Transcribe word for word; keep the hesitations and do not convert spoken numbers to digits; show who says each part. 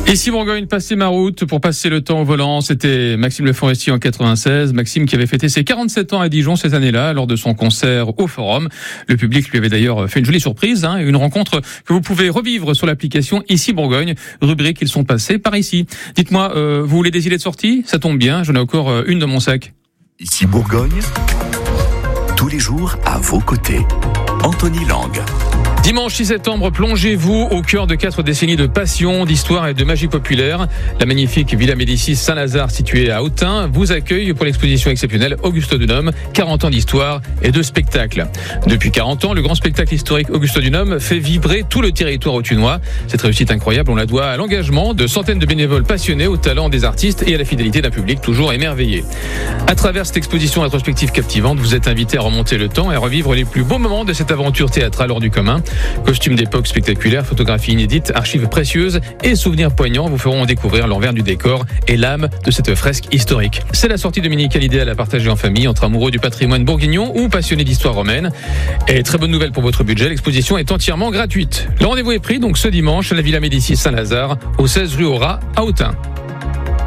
Speaker 1: Ici Bourgogne, passer ma route pour passer le temps au volant, c'était Maxime Le Forestier en quatre-vingt-seize. Maxime qui avait fêté ses quarante-sept ans à Dijon cette année-là lors de son concert au Forum. Le public lui avait d'ailleurs fait une jolie surprise, hein, une rencontre que vous pouvez revivre sur l'application Ici Bourgogne, rubrique Ils sont passés par ici. Dites-moi, euh, vous voulez des idées de sortie ? Ça tombe bien, j'en ai encore euh, une dans mon sac.
Speaker 2: Ici Bourgogne, tous les jours à vos côtés. Anthony Lang.
Speaker 1: Dimanche six septembre, plongez-vous au cœur de quatre décennies de passion, d'histoire et de magie populaire. La magnifique Villa Médicis Saint-Lazare, située à Autun, vous accueille pour l'exposition exceptionnelle Augusto-Dunum, quarante ans d'histoire et de spectacle. Depuis quarante ans, le grand spectacle historique Augusto-Dunum fait vibrer tout le territoire autunois. Cette réussite incroyable, on la doit à l'engagement de centaines de bénévoles passionnés, au talent des artistes et à la fidélité d'un public toujours émerveillé. À travers cette exposition rétrospective captivante, vous êtes invité à remonter le temps et à revivre les plus beaux moments de cette aventure théâtrale hors du commun. Costumes d'époque spectaculaires, photographies inédites, archives précieuses et souvenirs poignants vous feront découvrir l'envers du décor et l'âme de cette fresque historique. C'est la sortie dominicale idéale à partager en famille entre amoureux du patrimoine bourguignon ou passionnés d'histoire romaine. Et très bonne nouvelle pour votre budget, l'exposition est entièrement gratuite. Le rendez-vous est pris donc ce dimanche à la Villa Médicis Saint-Lazare, au seize rue Aurat à Autun.